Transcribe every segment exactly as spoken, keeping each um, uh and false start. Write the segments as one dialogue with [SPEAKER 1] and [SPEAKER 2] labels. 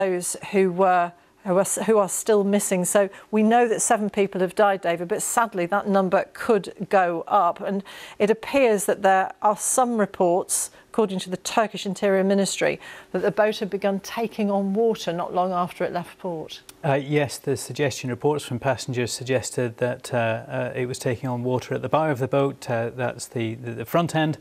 [SPEAKER 1] those who were who are, who are still missing. So we know that seven people have died, David, but sadly that number could go up. And it appears that there are some reports, according to the Turkish Interior Ministry, that the boat had begun taking on water not long after it left port.
[SPEAKER 2] Uh, yes, the suggestion reports from passengers suggested that uh, uh, it was taking on water at the bow of the boat, uh, that's the, the, the front end,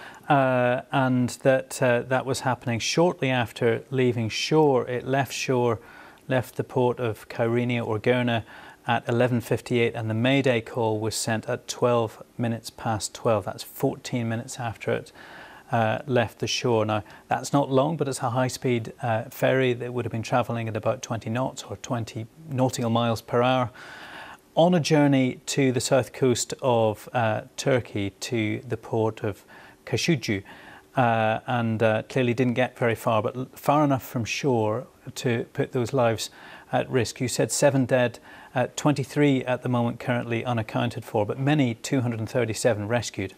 [SPEAKER 2] uh, and that uh, that was happening shortly after leaving shore. It left shore, left the port of Kyrenia or Girna at eleven fifty-eight, and the Mayday call was sent at twelve minutes past twelve. That's fourteen minutes after it uh, left the shore. Now, that's not long, but it's a high-speed uh, ferry that would have been travelling at about twenty knots or twenty nautical miles per hour on a journey to the south coast of uh, Turkey, to the port of Kashucu, uh, and uh, clearly didn't get very far, but far enough from shore to put those lives at risk. You said seven dead, uh, twenty-three at the moment currently unaccounted for, but many, two hundred thirty-seven, rescued.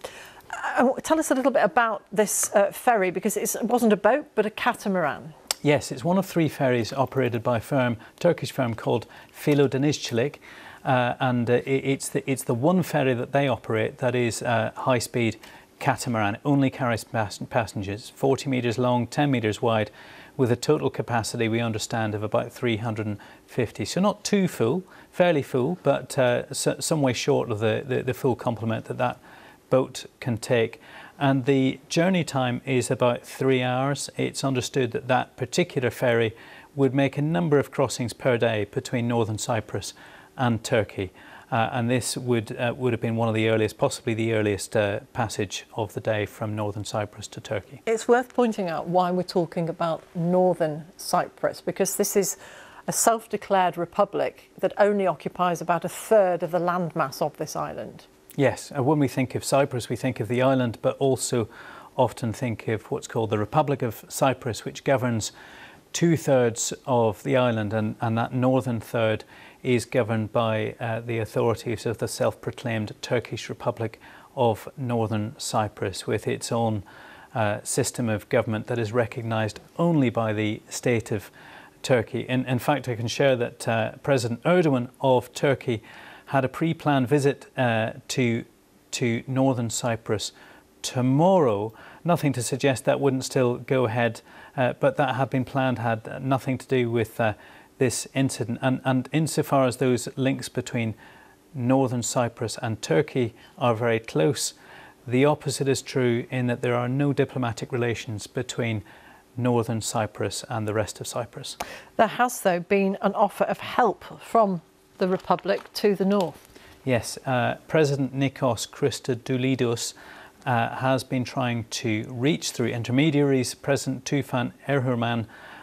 [SPEAKER 1] Uh, tell us a little bit about this uh, ferry, because it's, it wasn't a boat but a catamaran.
[SPEAKER 2] Yes, it's one of three ferries operated by a firm, Turkish firm called Filo Denizcilik, uh, and uh, it, it's, the, it's the one ferry that they operate that is uh, high-speed catamaran. It only carries pass passengers, forty metres long, ten metres wide, with a total capacity, we understand, of about three hundred fifty. So not too full, fairly full, but uh, so, some way short of the, the, the full complement that that boat can take. And the journey time is about three hours. It's understood that that particular ferry would make a number of crossings per day between northern Cyprus and Turkey. Uh, and this would uh, would have been one of the earliest, possibly the earliest uh, passage of the day from northern Cyprus to Turkey.
[SPEAKER 1] It's worth pointing out why we're talking about northern Cyprus, because this is a self-declared republic that only occupies about a third of the landmass of this island.
[SPEAKER 2] Yes, and when we think of Cyprus, we think of the island, but also often think of what's called the Republic of Cyprus, which governs two-thirds of the island, and, and that northern third is governed by uh, the authorities of the self-proclaimed Turkish Republic of Northern Cyprus, with its own uh, system of government that is recognised only by the state of Turkey. In, in fact, I can share that uh, President Erdogan of Turkey had a pre-planned visit uh, to, to Northern Cyprus tomorrow. Nothing to suggest that wouldn't still go ahead, uh, but that had been planned, had nothing to do with uh, this incident. And, and insofar as those links between Northern Cyprus and Turkey are very close, the opposite is true in that there are no diplomatic relations between Northern Cyprus and the rest of Cyprus.
[SPEAKER 1] There has, though, been an offer of help from the Republic to the north.
[SPEAKER 2] Yes, uh, President Nikos Christodoulidis uh, has been trying to reach, through intermediaries, President Tufan Erhurman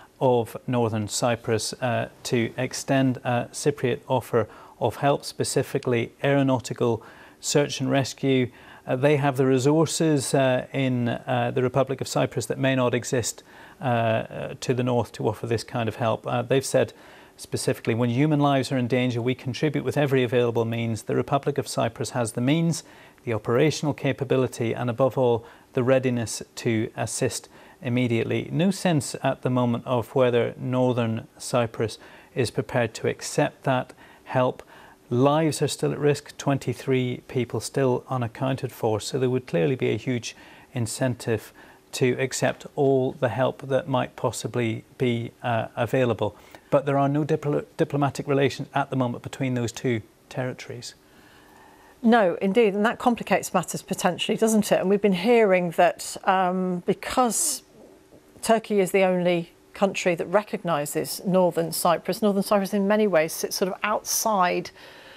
[SPEAKER 2] of Northern Cyprus uh, to extend a Cypriot offer of help, specifically aeronautical search and rescue. Uh, they have the resources uh, in uh, the Republic of Cyprus that may not exist uh, to the north to offer this kind of help. Uh, they've said specifically, when human lives are in danger, we contribute with every available means. The Republic of Cyprus has the means, the operational capability, and above all, the readiness to assist immediately. No sense at the moment of whether Northern Cyprus is prepared to accept that help. Lives are still at risk, twenty-three people still unaccounted for, so there would clearly be a huge incentive to accept all the help that might possibly be uh, available. But there are no dipl diplomatic relations at the moment between those two territories.
[SPEAKER 1] No, indeed, and that complicates matters potentially, doesn't it? And we've been hearing that um, because Turkey is the only country that recognises Northern Cyprus, Northern Cyprus in many ways sits sort of outside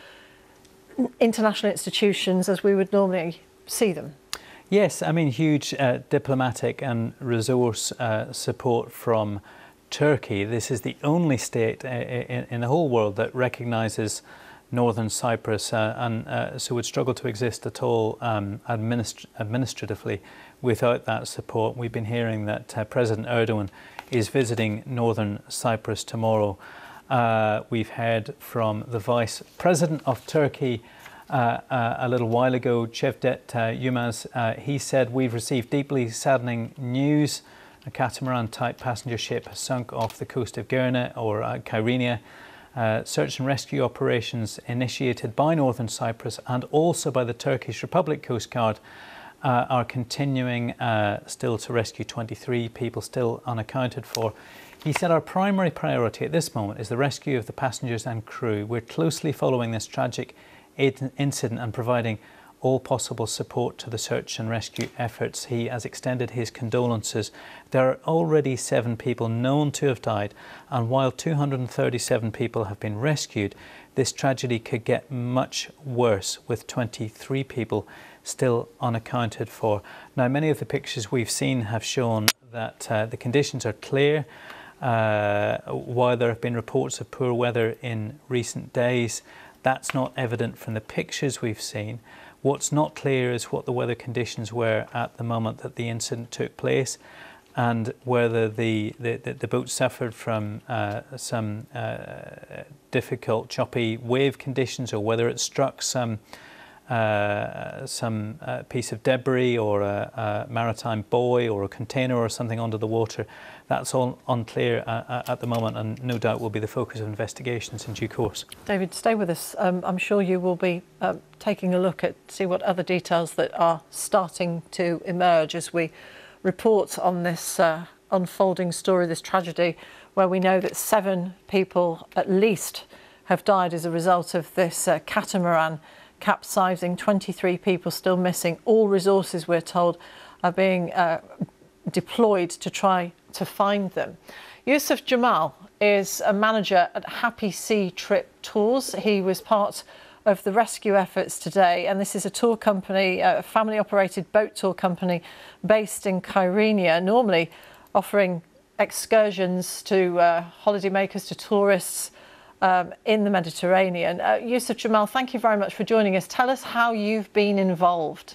[SPEAKER 1] international institutions as we would normally see them.
[SPEAKER 2] Yes, I mean, huge uh, diplomatic and resource uh, support from Turkey. This is the only state uh, in, in the whole world that recognises Northern Cyprus uh, and uh, so would struggle to exist at all um, administ administratively without that support. We've been hearing that uh, President Erdogan is visiting Northern Cyprus tomorrow. Uh, we've heard from the Vice President of Turkey uh, uh, a little while ago, Cevdet uh, Yılmaz. Uh, he said, "We've received deeply saddening news A catamaran-type passenger ship has sunk off the coast of Girne or uh, Kyrenia. Uh, search and rescue operations initiated by Northern Cyprus and also by the Turkish Republic Coast Guard uh, are continuing uh, still to rescue twenty-three people still unaccounted for. He said, our primary priority at this moment is the rescue of the passengers and crew. We're closely following this tragic incident and providing all possible support to the search and rescue efforts. He has extended his condolences. There are already seven people known to have died, and while two hundred thirty-seven people have been rescued, this tragedy could get much worse with twenty-three people still unaccounted for. Now, many of the pictures we've seen have shown that uh, the conditions are clear. Uh, while there have been reports of poor weather in recent days, that's not evident from the pictures we've seen. What's not clear is what the weather conditions were at the moment that the incident took place, and whether the, the, the boat suffered from uh, some uh, difficult, choppy wave conditions, or whether it struck some uh, some uh, piece of debris or a, a maritime buoy or a container or something under the water. That's all unclear uh, at the moment, and no doubt will be the focus of investigations in due course.
[SPEAKER 1] David, stay with us. Um, I'm sure you will be uh, taking a look at see what other details that are starting to emerge as we report on this uh, unfolding story, this tragedy, where we know that seven people at least have died as a result of this uh, catamaran capsizing, twenty-three people still missing. All resources, we're told, are being uh, deployed to try to find them. Yusuf Jamal is a manager at Happy Sea Trip Tours. He was part of the rescue efforts today, and this is a tour company, a family-operated boat tour company based in Kyrenia, normally offering excursions to uh, holidaymakers, to tourists um, in the Mediterranean. Uh, Yusuf Jamal, thank you very much for joining us. Tell us how you've been involved.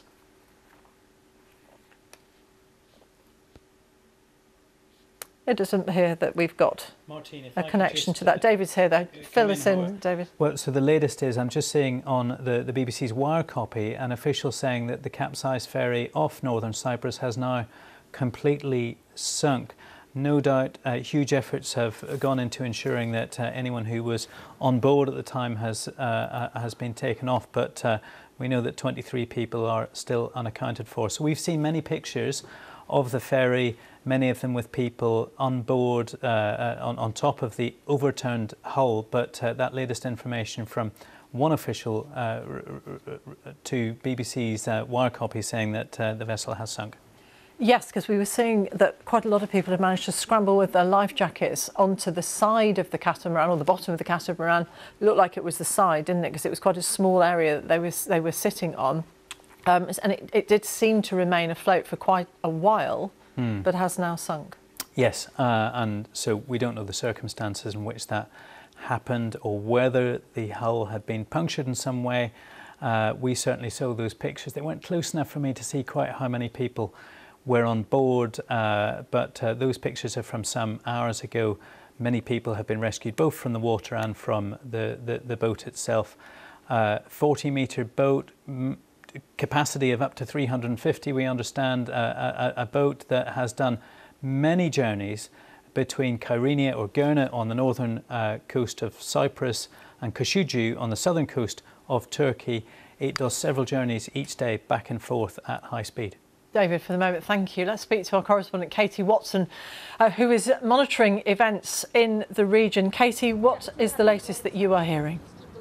[SPEAKER 1] It doesn't appear that we've got
[SPEAKER 2] Martine,
[SPEAKER 1] a connection to that. David's here, though. Fill us in, David.
[SPEAKER 2] Well, so the latest is, I'm just seeing on the, the B B C's wire copy, an official saying that the capsized ferry off Northern Cyprus has now completely sunk. No doubt uh, huge efforts have gone into ensuring that uh, anyone who was on board at the time has, uh, uh, has been taken off, but uh, we know that twenty-three people are still unaccounted for. So we've seen many pictures of the ferry, many of them with people on board uh, uh, on, on top of the overturned hull, but uh, that latest information from one official uh, to B B C's uh, wire copy saying that uh, the vessel has sunk.
[SPEAKER 1] Yes, because we were seeing that quite a lot of people had managed to scramble with their life jackets onto the side of the catamaran, or the bottom of the catamaran. It looked like it was the side, didn't it? Because it was quite a small area that they were, they were sitting on. Um, and it, it did seem to remain afloat for quite a while, hmm. but has now sunk.
[SPEAKER 2] Yes, uh, and so we don't know the circumstances in which that happened, or whether the hull had been punctured in some way. Uh, we certainly saw those pictures. They weren't close enough for me to see quite how many people were on board, uh, but uh, those pictures are from some hours ago. Many people have been rescued, both from the water and from the, the, the boat itself. Uh, forty metre boat, m capacity of up to three hundred fifty, we understand, uh, a, a boat that has done many journeys between Kyrenia or Girne on the northern uh, coast of Cyprus and Kuşadası on the southern coast of Turkey. It does several journeys each day back and forth at high speed.
[SPEAKER 1] David, for the moment, thank you. Let's speak to our correspondent, Katie Watson, uh, who is monitoring events in the region. Katie, what is the latest that you are hearing?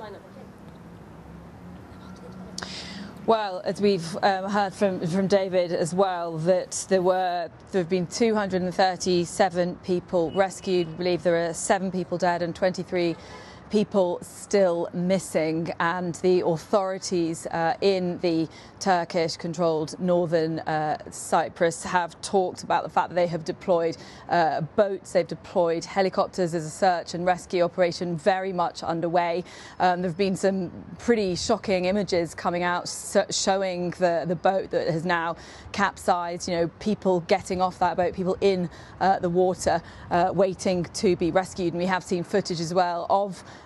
[SPEAKER 3] Well, as we've um, heard from, from David as well, that there were there have been two hundred thirty-seven people rescued. We believe there are seven people dead and twenty-three people still missing, and the authorities uh, in the Turkish-controlled northern uh, Cyprus have talked about the fact that they have deployed uh, boats, they've deployed helicopters as a search and rescue operation very much underway. Um, there have been some pretty shocking images coming out so showing the, the boat that has now capsized, you know, people getting off that boat, people in uh, the water uh, waiting to be rescued. And we have seen footage as well of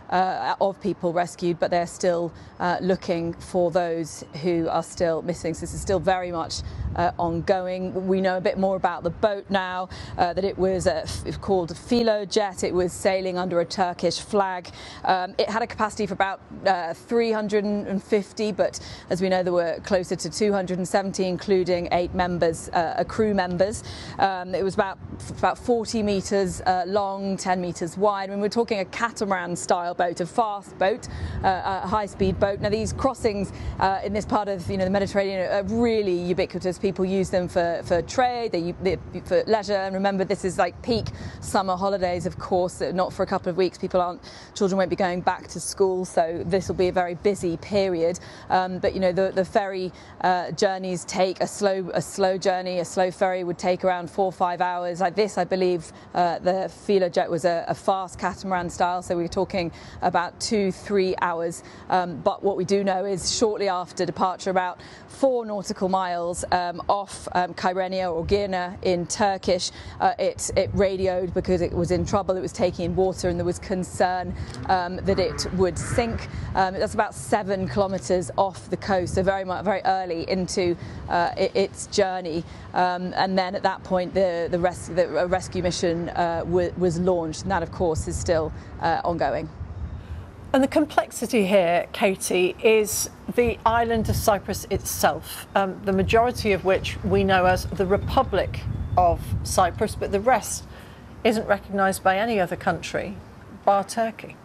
[SPEAKER 3] uh, of people rescued, but they're still uh, looking for those who are still missing. So this is still very much uh, ongoing. We know a bit more about the boat now, uh, that it was a, called Filojet. It was sailing under a Turkish flag. Um, it had a capacity for about uh, three hundred fifty, but as we know, there were closer to two hundred seventy, including eight members, uh, crew members. Um, it was about about forty metres uh, long, ten metres wide. I mean, we're talking a catamaran-style boat, a fast boat, uh, a high-speed boat. Now, these crossings uh, in this part of you know the Mediterranean are really ubiquitous. People use them for for trade, they, they for leisure. And remember, this is like peak summer holidays, of course. Not for a couple of weeks. People aren't, children won't be going back to school, so this will be a very busy period. Um, but you know, the the ferry uh, journeys take a slow a slow journey. A slow ferry would take around four or five hours. Like this, I believe, uh, the Filojet was a, a fast catamaran style, so we were talking about two, three hours. Um, but what we do know is shortly after departure, about four nautical miles um, off um, Kyrenia or Girna in Turkish, uh, it, it radioed because it was in trouble. It was taking in water, and there was concern um, that it would sink. Um, that's about seven kilometres off the coast, so very much very early into uh, it, its journey. Um, and then at that point, the the, res- the rescue mission uh, w- was launched, and that, of course, is still uh, ongoing.
[SPEAKER 1] And the complexity here, Katie, is the island of Cyprus itself, um, the majority of which we know as the Republic of Cyprus, but the rest isn't recognised by any other country, bar Turkey.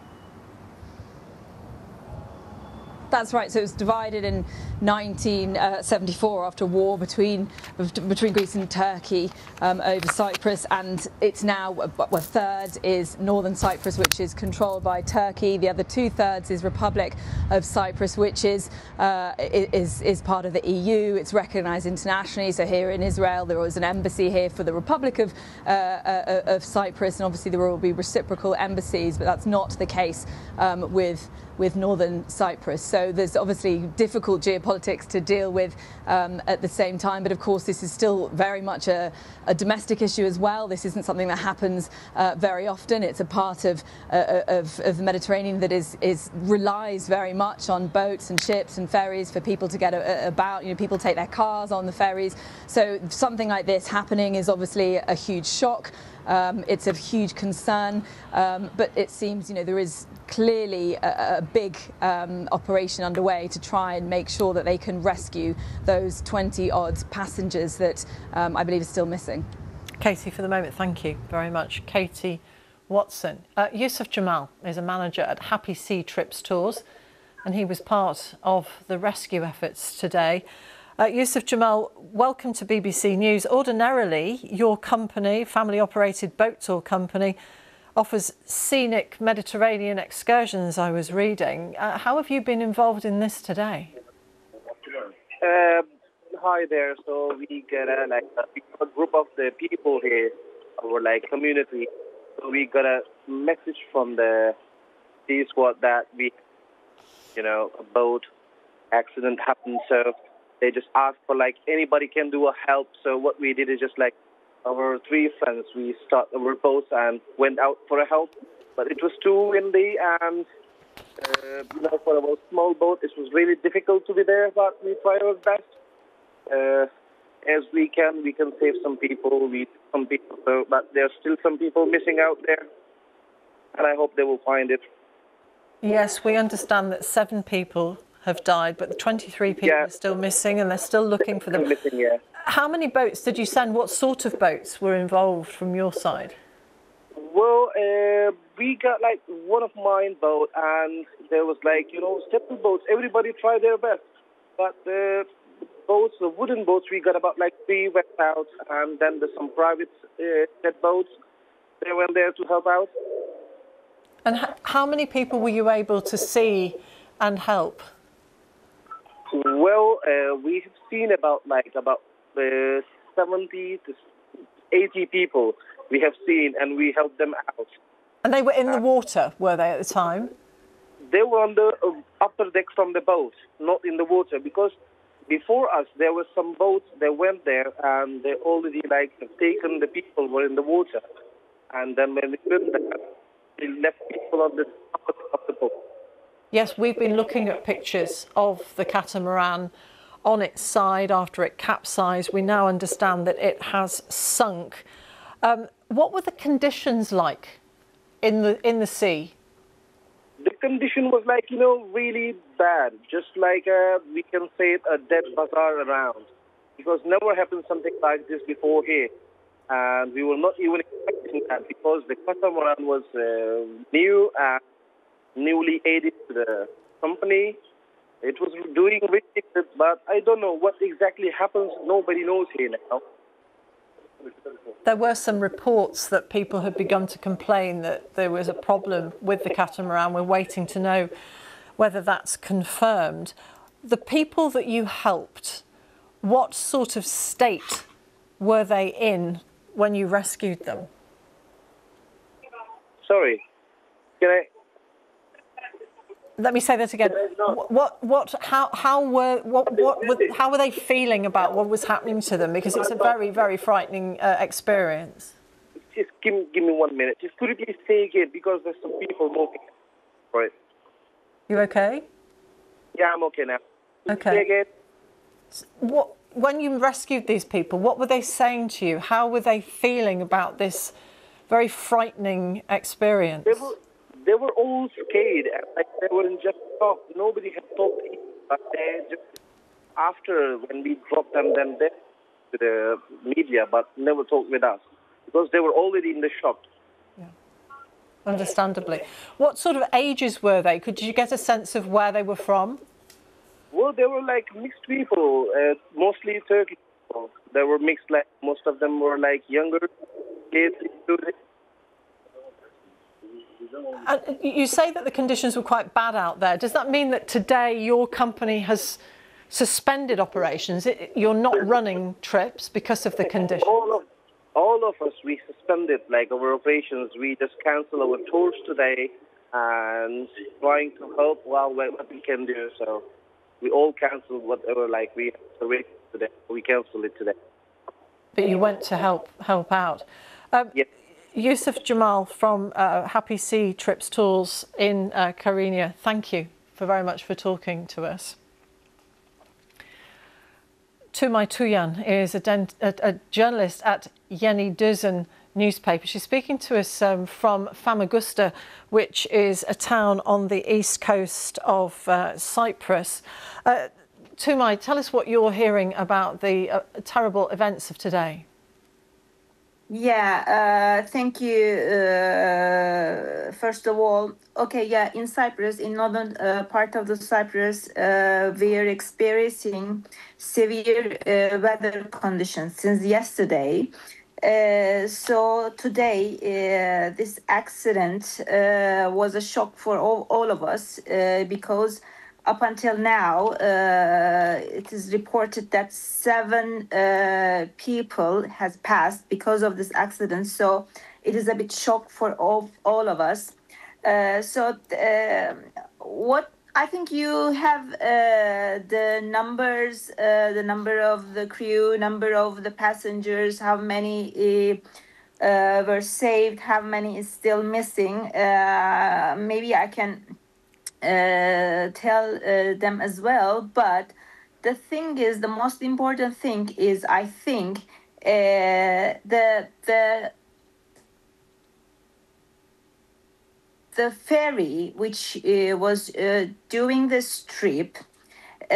[SPEAKER 3] That's right. So it was divided in nineteen seventy-four after a war between between Greece and Turkey um, over Cyprus, and it's now a third is northern Cyprus, which is controlled by Turkey. The other two thirds is Republic of Cyprus, which is uh, is is part of the E U. It's recognised internationally. So here in Israel, there was an embassy here for the Republic of uh, uh, of Cyprus, and obviously there will be reciprocal embassies, but that's not the case um, with. with northern Cyprus. So there's obviously difficult geopolitics to deal with um, at the same time, but of course this is still very much a, a domestic issue as well. This isn't something that happens uh, very often. It's a part of, uh, of, of the Mediterranean that is, is relies very much on boats and ships and ferries for people to get a, a, about. You know, people take their cars on the ferries. So something like this happening is obviously a huge shock. Um, it's of huge concern, um, but it seems, you know, there is clearly a, a big um, operation underway to try and make sure that they can rescue those twenty odd passengers that um, I believe are still missing.
[SPEAKER 1] Katie, for the moment, thank you very much. Katie Watson. Uh, Yusuf Jamal is a manager at Happy Sea Trips Tours, and he was part of the rescue efforts today. Uh, Yusuf Jamal, welcome to B B C News. Ordinarily, your company, family-operated boat tour company, offers scenic Mediterranean excursions, I was reading. Uh, how have you been involved in this today?
[SPEAKER 4] Uh, hi there. So we got a, like, a group of the people here, our like community. So we got a message from the sea squad that we, you know, a boat accident happened. So they just asked for like anybody can do a help. So what we did is just like our three friends, we started our boats and went out for a help. But it was too windy, and uh, you know, for our small boat, it was really difficult to be there. But we tried our best uh, as we can. We can save some people. We some people, so, but there's still some people missing out there, and I hope they will find it.
[SPEAKER 1] Yes, we understand that seven people have died, but the twenty-three people
[SPEAKER 4] yeah.
[SPEAKER 1] are still missing, and they're still looking for them.
[SPEAKER 4] Missing, yeah.
[SPEAKER 1] How many boats did you send? What sort of boats were involved from your side?
[SPEAKER 4] Well, uh, we got like one of mine boat, and there was like, you know, several boats. Everybody tried their best, but the boats, the wooden boats, we got about like three went out, and then there's some private uh, jet boats. They went there to help out.
[SPEAKER 1] And h- how many people were you able to see and help?
[SPEAKER 4] Well, uh, we have seen about like about uh, seventy to eighty people we have seen, and we helped them out.
[SPEAKER 1] And they were in the water, were they, at the time?
[SPEAKER 4] They were on the uh, upper deck from the boat, not in the water, because before us there were some boats that went there, and they already like have taken the people who were in the water, and then when we went there, they left people on the upper deck of the
[SPEAKER 1] Yes, we've been looking at pictures of the catamaran on its side after it capsized. We now understand that it has sunk. Um, what were the conditions like in the in the sea?
[SPEAKER 4] The condition was like, you know, really bad. Just like, uh, we can say, a dead bazaar around. Because never happened something like this before here. And we were not even expecting that because the catamaran was uh, new and newly added to the company. It was doing really good, but I don't know what exactly happens. Nobody knows here now.
[SPEAKER 1] There were some reports that people had begun to complain that there was a problem with the catamaran. We're waiting to know whether that's confirmed. The people that you helped, what sort of state were they in when you rescued them?
[SPEAKER 4] Sorry, can I?
[SPEAKER 1] Let me say that again. What, what, how, how were, what, what, what, how were they feeling about what was happening to them? Because it's a very, very frightening uh, experience.
[SPEAKER 4] Just give me, give me one minute. Just could you please say again because there's some people moving. Right.
[SPEAKER 1] You okay?
[SPEAKER 4] Yeah, I'm okay now. Could
[SPEAKER 1] Okay.
[SPEAKER 4] you say again?
[SPEAKER 1] What, when you rescued these people, what were they saying to you? How were they feeling about this very frightening experience?
[SPEAKER 4] They were, they were all scared. And like they were in just shock. Nobody had talked to them. But they just, after when we dropped them, then they to the media, but never talked with us because they were already in the shock.
[SPEAKER 1] Yeah. Understandably. What sort of ages were they? Could you get a sense of where they were from?
[SPEAKER 4] Well, they were like mixed people, uh, mostly Turkish people. They were mixed, like most of them were like younger kids.
[SPEAKER 1] Uh, you say that the conditions were quite bad out there. Does that mean that today your company has suspended operations? It, you're not running trips because of the conditions?
[SPEAKER 4] All of, all of us, we suspended like our operations. We just canceled our tours today and trying to help well what we can do. So we all canceled whatever like we arranged today. We canceled it today.
[SPEAKER 1] But you went to help help out. Um,
[SPEAKER 4] Yes.
[SPEAKER 1] Yusuf Jamal from uh, Happy Sea Trips Tours in uh, Karinia, thank you for very much for talking to us. Tumay Tuyan is a, dent, a, a journalist at Yeni Düzen newspaper. She's speaking to us um, from Famagusta, which is a town on the east coast of uh, Cyprus. Uh, Tumay, tell us what you're hearing about the uh, terrible events of today.
[SPEAKER 5] Yeah, uh, thank you. Uh, first of all, okay, yeah, in Cyprus, in northern uh, part of the Cyprus, uh, we are experiencing severe uh, weather conditions since yesterday. Uh, so today, uh, this accident uh, was a shock for all, all of us uh, because up until now, uh, it is reported that seven uh, people has passed because of this accident. So it is a bit shock for all, all of us. Uh, so uh, what I think you have uh, the numbers, uh, the number of the crew, number of the passengers, how many uh, uh, were saved, how many is still missing. Uh, maybe I can Uh, tell uh, them as well, but the thing is, the most important thing is, I think uh, the the the ferry which uh, was uh, doing this trip uh,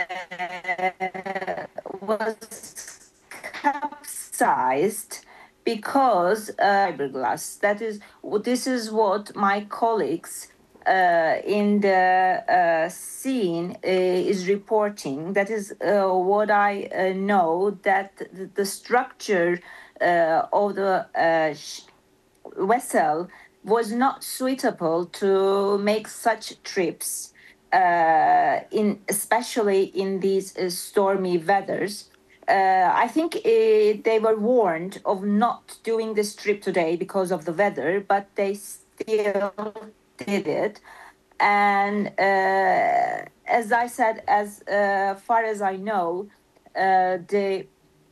[SPEAKER 5] was capsized because uh, fiberglass. That is, this is what my colleagues Uh, in the uh, scene uh, is reporting. That is uh, what I uh, know, that the, the structure uh, of the uh, vessel was not suitable to make such trips, uh, in especially in these uh, stormy weathers. Uh, I think uh, they were warned of not doing this trip today because of the weather, but they still did it. And uh, as I said, as uh, far as I know, uh, the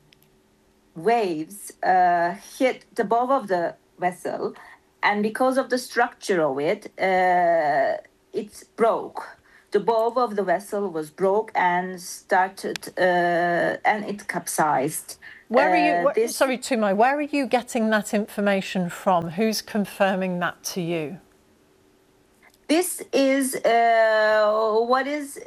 [SPEAKER 5] waves uh, hit the bow of the vessel, and because of the structure of it, uh, it broke. The bow of the vessel was broke and started, uh, and it capsized.
[SPEAKER 1] Where are you?
[SPEAKER 5] Uh,
[SPEAKER 1] Where,
[SPEAKER 5] this,
[SPEAKER 1] sorry, Tumai, where are you getting that information from? Who's confirming that to you?
[SPEAKER 5] This is uh, what is uh,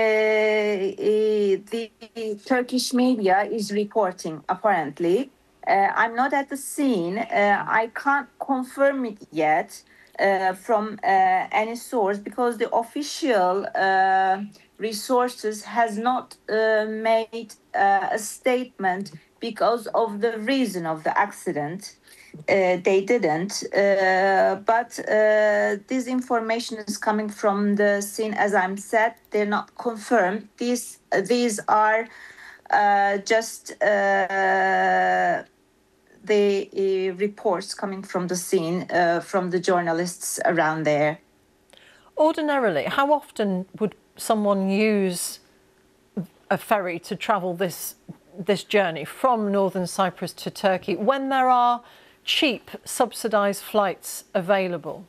[SPEAKER 5] uh, the Turkish media is reporting, apparently. Uh, I'm not at the scene. Uh, I can't confirm it yet uh, from uh, any source because the official uh, resources has not uh, made uh, a statement because of the reason of the accident. Uh, they didn't, uh, but uh, this information is coming from the scene. As I'm said, they're not confirmed. These these are uh, just uh, the uh, reports coming from the scene uh, from the journalists around there.
[SPEAKER 1] Ordinarily, how often would someone use a ferry to travel this this journey from northern Cyprus to Turkey when there are cheap subsidised flights available?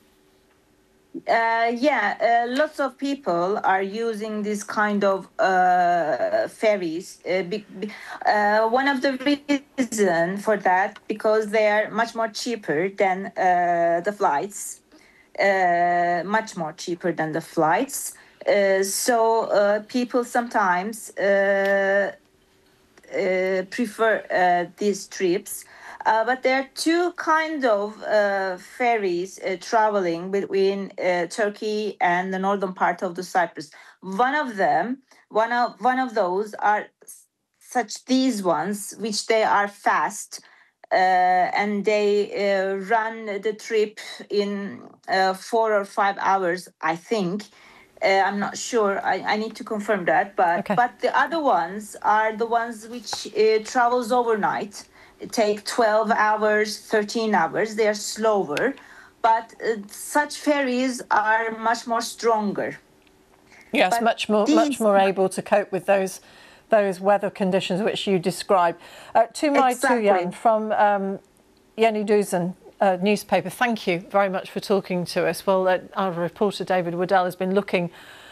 [SPEAKER 5] Uh, yeah, uh, lots of people are using this kind of uh, ferries. Uh, be, be, uh, one of the reasons for that, because they are much more cheaper than uh, the flights, uh, much more cheaper than the flights. Uh, so uh, people sometimes uh, uh, prefer uh, these trips. Uh, but there are two kind of uh, ferries uh, traveling between uh, Turkey and the northern part of the Cyprus. One of them, one of one of those are such these ones, which they are fast, uh, and they uh, run the trip in uh, four or five hours, I think. Uh, I'm not sure. I, I need to confirm that. But
[SPEAKER 1] Okay.
[SPEAKER 5] but the other ones are the ones which uh, travels overnight. It take twelve hours, thirteen hours. They are slower, but uh, such ferries are much more stronger.
[SPEAKER 1] Yes,
[SPEAKER 5] But
[SPEAKER 1] much more
[SPEAKER 5] these-
[SPEAKER 1] much more able to cope with those those weather conditions which you described. Uh, Tumai
[SPEAKER 5] Exactly.
[SPEAKER 1] Tuyan from um, Yeni Düzen uh, newspaper, thank you very much for talking to us. Well, uh, our reporter David Waddell has been looking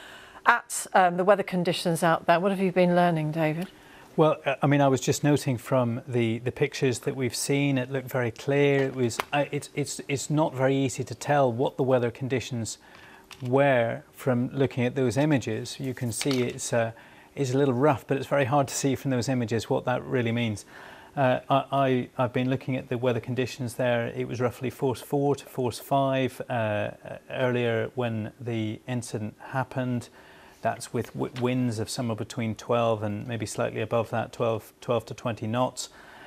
[SPEAKER 1] at um, the weather conditions out there. What have you been learning, David?
[SPEAKER 2] Well, I mean, I was just noting from the, the pictures that we've seen, it looked very clear. It was, uh, it's, it's, it's not very easy to tell what the weather conditions were from looking at those images. You can see it's, uh, it's a little rough, but it's very hard to see from those images what that really means. Uh, I, I, I've been looking at the weather conditions there. It was roughly force four to force five uh, earlier when the incident happened. That's with w winds of somewhere between twelve and maybe slightly above that, twelve, twelve to twenty knots.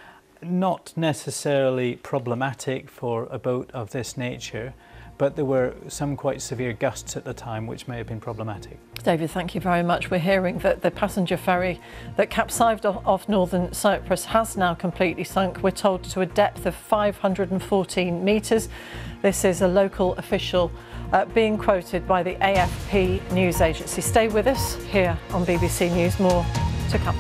[SPEAKER 2] Not necessarily problematic for a boat of this nature, but there were some quite severe gusts at the time which may have been problematic.
[SPEAKER 1] David, thank you very much. We're hearing that the passenger ferry that capsized off, off northern Cyprus has now completely sunk. We're told to a depth of five hundred fourteen metres. This is a local official uh, being quoted by the A F P news agency. Stay with us here on B B C News. More to come.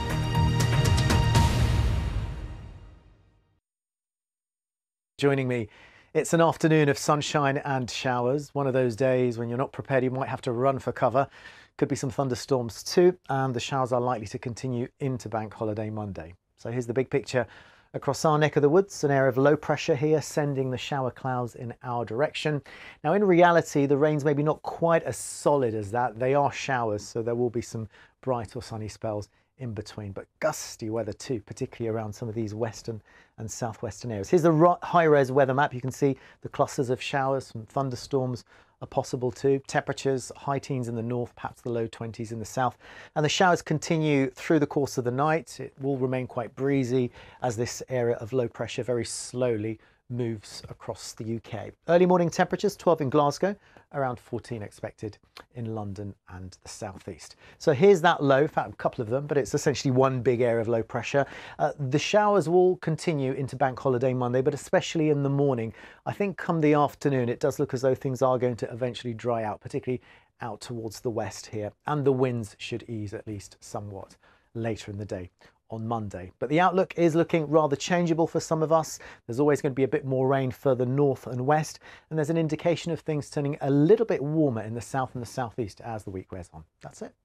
[SPEAKER 6] Joining me, it's an afternoon of sunshine and showers. One of those days when you're not prepared, you might have to run for cover. Could be some thunderstorms too, and the showers are likely to continue into Bank Holiday Monday. So here's the big picture across our neck of the woods. An area of low pressure here sending the shower clouds in our direction. Now in reality, the rain's maybe not quite as solid as that. They are showers, so there will be some bright or sunny spells in between, but gusty weather too, particularly around some of these western and southwestern areas. Here's the high-res weather map. You can see the clusters of showers, some thunderstorms are possible too. Temperatures high teens in the north, perhaps the low twenties in the south, and the showers continue through the course of the night. It will remain quite breezy as this area of low pressure very slowly moves across the U K. Early morning temperatures twelve in Glasgow, around fourteen expected in London and the southeast. So here's that low, in fact a couple of them, but it's essentially one big area of low pressure. Uh, the showers will continue into Bank Holiday Monday, but especially in the morning. I think come the afternoon it does look as though things are going to eventually dry out, particularly out towards the west here, and the winds should ease at least somewhat later in the day on Monday. But the outlook is looking rather changeable for some of us. There's always going to be a bit more rain further north and west, and there's an indication of things turning a little bit warmer in the south and the southeast as the week wears on. That's it.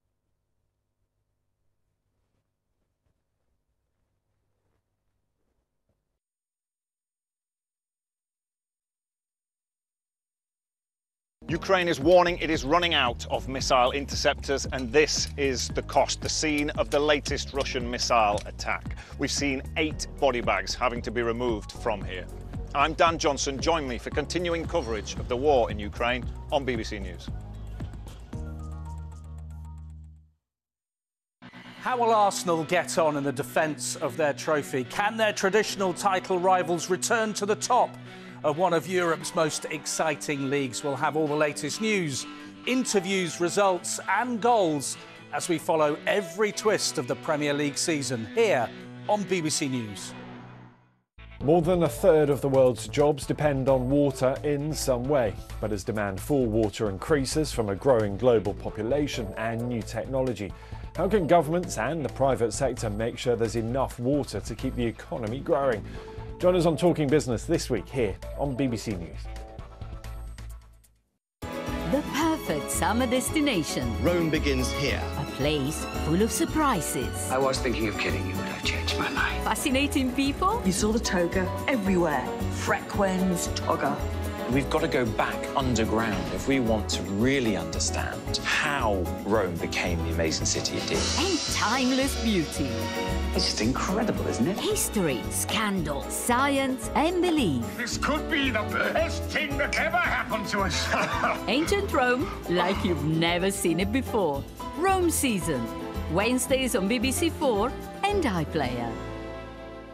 [SPEAKER 7] Ukraine is warning it is running out of missile interceptors, and this is the cost, the scene of the latest Russian missile attack. We've seen eight body bags having to be removed from here. I'm Dan Johnson. Join me for continuing coverage of the war in Ukraine on B B C News.
[SPEAKER 8] How will Arsenal get on in the defence of their trophy? Can their traditional title rivals return to the top of one of Europe's most exciting leagues? We'll have all the latest news, interviews, results and goals as we follow every twist of the Premier League season here on B B C News.
[SPEAKER 9] More than a third of the world's jobs depend on water in some way. But as demand for water increases from a growing global population and new technology, how can governments and the private sector make sure there's enough water to keep the economy growing? Join us on Talking Business this week here on B B C News.
[SPEAKER 10] The perfect summer destination.
[SPEAKER 11] Rome begins here.
[SPEAKER 10] A place full of surprises.
[SPEAKER 12] I was thinking of killing you, but I've changed my mind.
[SPEAKER 10] Fascinating people.
[SPEAKER 13] You saw the toga everywhere. Frequens, toga.
[SPEAKER 14] We've got to go back underground if we want to really understand how Rome became the amazing city it did.
[SPEAKER 10] And timeless beauty.
[SPEAKER 12] It's just incredible, isn't it?
[SPEAKER 10] History, scandal, science and belief.
[SPEAKER 15] This could be the best thing that ever happened to us.
[SPEAKER 10] Ancient Rome like you've never seen it before. Rome Season. Wednesdays on B B C four and iPlayer.